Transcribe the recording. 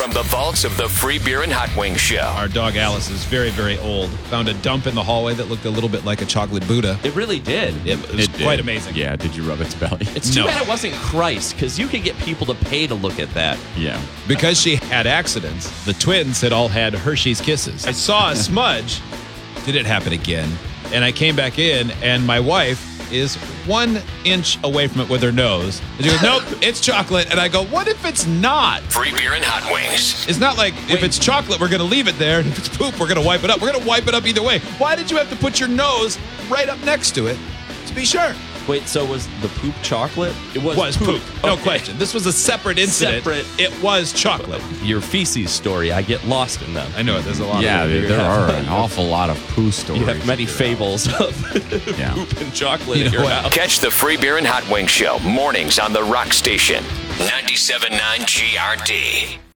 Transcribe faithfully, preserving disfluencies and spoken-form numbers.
from the vaults of the Free Beer and Hot Wings Show. Our dog Alice is very, very old. Found a dump in the hallway that looked a little bit like a chocolate Buddha. It really did. It was It did. quite amazing. Yeah, did you rub its belly? It's too No. bad it wasn't Christ, because you could get people to pay to look at that. Yeah. Because she had accidents, the twins had all had Hershey's Kisses. I saw a smudge. Did it happen again? And I came back in, and my wife is one inch away from it with her nose. And she goes, nope, it's chocolate. And I go, what if it's not? Free Beer and Hot Wings. It's not like if it's chocolate, we're going to leave it there. And if it's poop, we're going to wipe it up. We're going to wipe it up either way. Why did you have to put your nose right up next to it to be sure? Wait, so was the poop chocolate? It was, Was poop. No Okay. question. This was a separate incident. Separate. It was chocolate. Your feces story, I get lost in them. I know it. There's a lot Yeah, of there, it. there are an awful lot of poo stories. You have many fables of Yeah. poop and chocolate You in know your what? house. Catch the Free Beer and Hot Wings Show mornings on the Rock Station. ninety-seven point nine G R D.